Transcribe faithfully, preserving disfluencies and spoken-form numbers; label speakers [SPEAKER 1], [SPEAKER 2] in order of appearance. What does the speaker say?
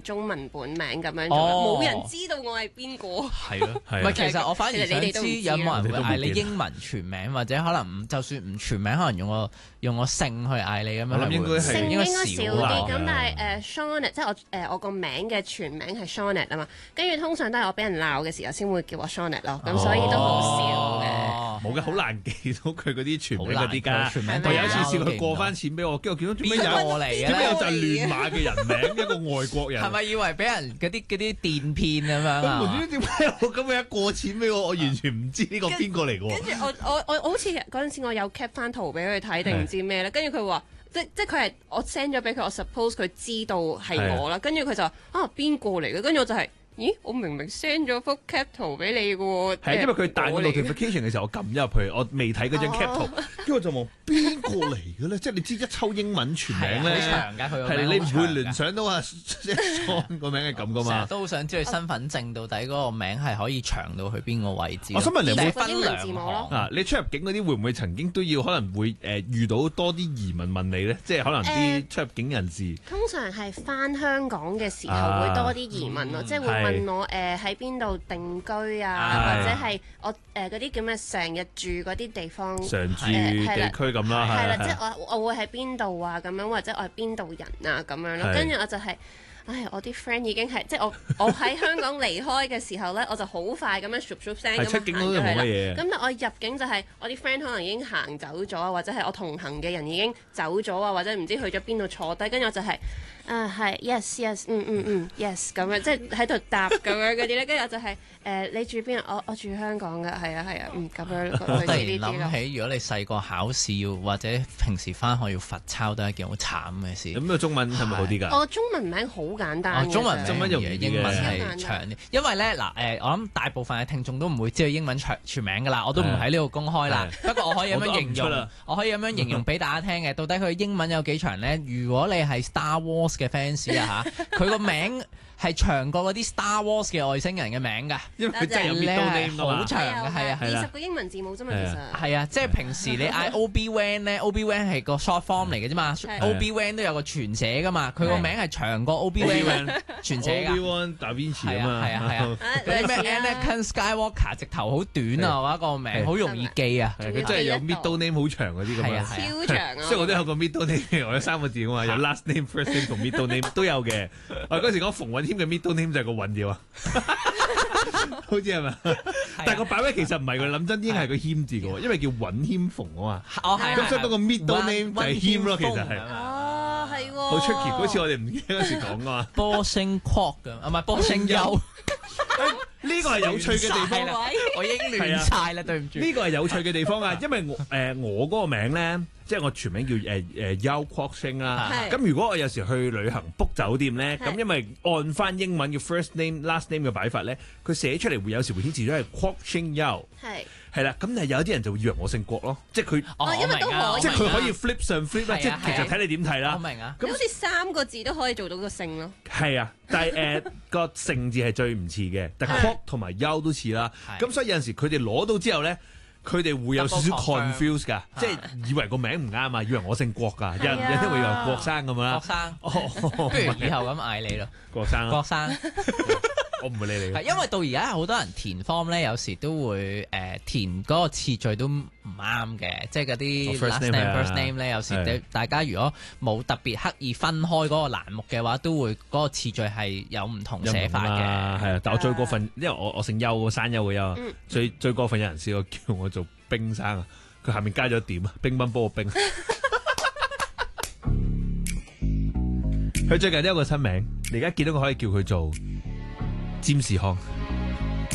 [SPEAKER 1] 中文本名咁樣做，冇、哦、人知道我係邊個。
[SPEAKER 2] 係咯，
[SPEAKER 3] 係。唔係，其實我反而想知有冇人會嗌你英文全名，或者可能唔就算唔全名，可能用個用個姓去嗌你咁樣。
[SPEAKER 2] 我諗應該係
[SPEAKER 1] 姓應該少啲，咁
[SPEAKER 2] 啊、
[SPEAKER 1] 但係誒 Shaunet 即係我誒、呃、我個名嘅全名係 Shaunet 啊嘛，跟住通常都係我俾人鬧嘅時候先會叫我 Shaunet 咯，咁、哦、所以都好笑嘅。
[SPEAKER 2] 冇嘅，好難記到佢嗰啲全名嗰啲㗎。我有一次試佢過翻錢俾我，跟住我見到點解有
[SPEAKER 3] 過嚟嘅？
[SPEAKER 2] 點解有就亂碼嘅人名一個外國人？
[SPEAKER 3] 係咪以為俾人嗰啲嗰啲電騙咁樣啊？
[SPEAKER 2] 咁無端端點解我咁樣一過錢俾我，我完全唔知呢個邊個嚟㗎？
[SPEAKER 1] 跟住我我我好似嗰陣時我有 cap 翻圖俾佢睇定唔知咩咧，跟住佢話。即即佢係我 send 咗俾佢，我 suppose 佢知道係我啦，跟住佢就話啊邊個嚟嘅？跟住我就係、是，咦我明明 send 咗幅 cap 圖俾你嘅喎。係
[SPEAKER 2] 因為佢彈個 notification 嘅時候，我撳咗入去，我未睇嗰張 cap 圖，跟住我就望邊個嚟嘅咧？即係你知一抽英文全名咧，
[SPEAKER 3] 好長㗎佢，
[SPEAKER 2] 係你唔會聯想到啊 Sean 個名係咁噶嘛？
[SPEAKER 3] 成日都好想知佢身份證到底嗰個名係可以長到去邊個位置。
[SPEAKER 2] 我想問你有冇
[SPEAKER 1] 分兩行咯？
[SPEAKER 2] 啊，你出入境嗰啲會唔會曾經都要可能會誒、呃、遇到多啲移民問你咧？即係可能啲出入境人士。呃、
[SPEAKER 1] 通常係翻香港嘅時候會多啲移民咯，啊嗯、即係會問我誒喺邊度定居啊，啊或者係我誒嗰啲叫咩成日住嗰啲地方
[SPEAKER 2] 常住地區咁啦，
[SPEAKER 1] 係啦，即係我我會喺邊度啊咁樣，或者我係邊度人啊咁樣咯，跟住我就係、是。唉，我啲 friend 已經係即係我我喺香港離開嘅時候咧，我就好快咁樣 shop shop 聲咁樣行咗去啦。咁但我入境就係、是、我啲 friend 可能已經行走咗啊，或者係我同行嘅人已經走咗啊，或者唔知去咗邊度坐低，跟住我就係、是、啊係 yes yes 嗯嗯嗯 yes 咁樣，即係喺度答咁樣嗰啲咧，跟住我就係、是、誒、呃、你住邊啊？我我住香港㗎，係啊係啊，嗯咁樣。
[SPEAKER 3] 我突然諗起，如果你細個考試要或者平時返學要罰抄，都係一件好慘嘅事。
[SPEAKER 2] 咁個中文係咪好啲㗎？
[SPEAKER 1] 我中文名好簡單。
[SPEAKER 3] 中文
[SPEAKER 2] 中文容易，
[SPEAKER 3] 英文係長啲。因為咧嗱誒，我諗大部分嘅聽眾都唔會知道英文長全名㗎啦，我都唔喺呢度公開啦。不過我可以咁樣形容，我，我可以咁樣形容俾大家聽嘅。到底佢英文有幾長咧？如果你係 Star Wars 嘅 fans 啊嚇，佢個名係長過嗰啲 Star Wars 嘅外星人嘅名㗎，
[SPEAKER 2] 因為佢真係有 middle name
[SPEAKER 3] 好長嘅，係啊，
[SPEAKER 1] 二十個英文字母啫嘛，其實
[SPEAKER 3] 係啊，即係平時你嗌 Obi-Wan 咧，Obi-Wan 係個 short form 嚟嘅啫嘛 ，Obi-Wan 都有個全寫㗎嘛，佢個名係長過 Obi-Wan 全寫㗎。
[SPEAKER 2] Obi-Wan Da Vinci 啊嘛，
[SPEAKER 3] 係啊係啊，嗰啲咩 Anakin Skywalker 直頭好短啊，話個名好容易記啊，
[SPEAKER 2] 佢真係有 middle name 好長嗰啲咁啊，
[SPEAKER 1] 超長啊！
[SPEAKER 2] 所以我都有個 middle name， 我有三個字㗎嘛，有 last name、first name 同 middle name 都有嘅。我嗰時講馮允謙嘅 middle name 就係個韻字啊，好似係咪？但係個擺位其實唔係佢諗真，應該係個謙字嘅喎，因為叫尹謙馮啊嘛。
[SPEAKER 3] 哦係。
[SPEAKER 2] 咁所以嗰個 middle name 就係謙咯，其實係。
[SPEAKER 1] 哦，係喎。
[SPEAKER 2] 好 tricky，好似我哋唔記得嗰時講㗎嘛。
[SPEAKER 3] 波星 Quark 㗎，啊唔係波星優。
[SPEAKER 2] 呢個係有趣嘅地方。
[SPEAKER 3] 我已經亂晒啦，對唔住。
[SPEAKER 2] 呢個係有趣嘅地方啊，因為我誒我嗰個名咧。即係我全名叫誒誒邱國星啦。咁如果我有時去旅行 book 酒店咧，咁因為按翻英文嘅 first name last name 嘅擺法咧，佢寫出嚟會有時會顯示咗係郭星邱。係係啦，咁但係有啲人就會以為我姓郭咯，即係佢
[SPEAKER 1] 哦，因為都可以，
[SPEAKER 2] 即係佢可以 flip 上 flip 啦，即係其實睇你點睇啦。
[SPEAKER 3] 我明啊，
[SPEAKER 1] 咁好似三個字都可以做到個姓咯。係
[SPEAKER 2] 啊，但係誒個姓字係最唔似嘅，但係郭同埋邱都似啦。咁所以有陣時佢哋攞到之後咧。佢哋會有少少 confuse 㗎，即係以為個名唔啱啊，以為我姓郭㗎，有有啲會以為郭生咁啦。
[SPEAKER 3] 郭生，不如以後咁嗌你咯，
[SPEAKER 2] 郭生。
[SPEAKER 3] 郭生，
[SPEAKER 2] 我唔會理你。
[SPEAKER 3] 係因為到而家好多人填 form 咧，有時都會誒填嗰個次序都唔啱嘅，即係嗰啲 last name first name 咧，有時大家如果冇特別刻意分開嗰個欄目嘅話，都會嗰個次序係有唔同寫法嘅。
[SPEAKER 2] 係啊，但我最過分，因為我我姓邱，山丘嘅丘，最最過分有人試過叫我做冰生啊，佢下面加咗點啊，乒乓波個冰。佢最近都有個新名，你而家見到佢可以叫佢做詹士康。